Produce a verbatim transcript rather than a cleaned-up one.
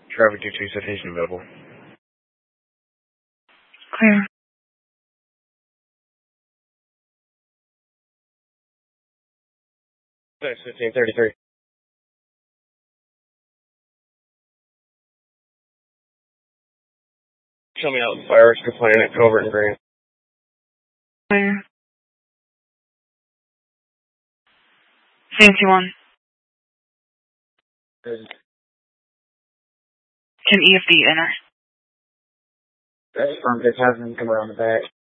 Traffic two two citation available. Clear. Thanks, fifteen thirty-three. Show me out fireworks complaint at Covert and Green. Clear. Safety one. Good. Can E F D enter? That's from this hasn't come around the back.